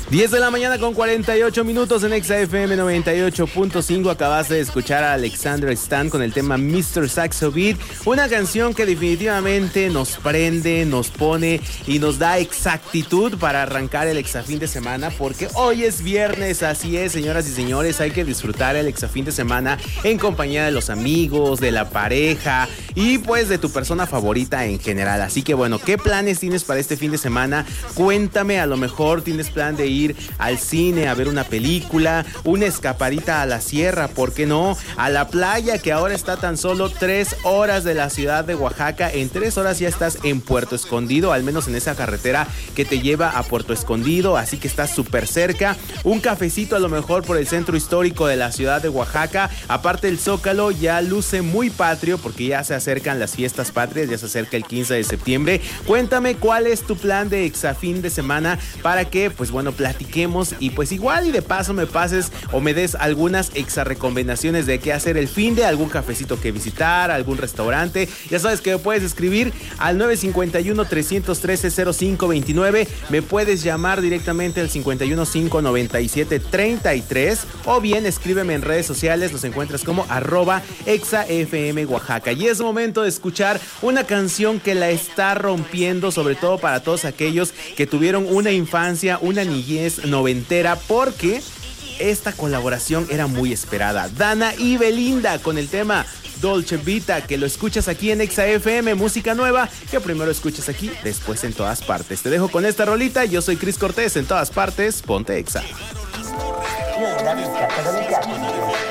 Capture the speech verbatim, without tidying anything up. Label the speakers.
Speaker 1: diez de la mañana con cuarenta y ocho minutos en Exa F M noventa y ocho punto cinco. Acabas de escuchar a Alexander Stan con el tema mister Saxo Beat, una canción que definitivamente nos prende, nos pone y nos da exactitud para arrancar el Exa fin de semana, porque hoy es viernes. Así es, señoras y señores, hay que disfrutar el Exa fin de semana en compañía de los amigos, de la pareja y pues de tu persona favorita en general. Así que bueno, ¿qué planes tienes para este fin de semana? Cuéntame, a lo mejor tienes plan de ir ir al cine a ver una película, una escapadita a la sierra, ¿por qué no? A la playa, que ahora está tan solo tres horas de la ciudad de Oaxaca. En tres horas ya estás en Puerto Escondido, al menos en esa carretera que te lleva a Puerto Escondido, así que estás súper cerca. Un cafecito a lo mejor por el centro histórico de la ciudad de Oaxaca. Aparte, el Zócalo ya luce muy patrio porque ya se acercan las fiestas patrias, ya se acerca el quince de septiembre. Cuéntame cuál es tu plan de Exa fin de semana para que, pues bueno, platiquemos y pues igual y de paso me pases o me des algunas Exa recomendaciones de qué hacer el fin de, algún cafecito que visitar, algún restaurante. Ya sabes que me puedes escribir al nueve cinco uno, tres uno tres, cero cinco dos nueve, me puedes llamar directamente al cincuenta y uno, cinco noventa y siete, treinta y tres, o bien escríbeme en redes sociales, los encuentras como arroba ExaFM Oaxaca. Y es momento de escuchar una canción que la está rompiendo, sobre todo para todos aquellos que tuvieron una infancia, una niñez noventera, porque esta colaboración era muy esperada. Dana y Belinda con el tema Dolce Vita, que lo escuchas aquí en Exa F M, música nueva que primero escuchas aquí, después en todas partes. Te dejo con esta rolita. Yo soy Cris Cortés, en todas partes, ponte Exa.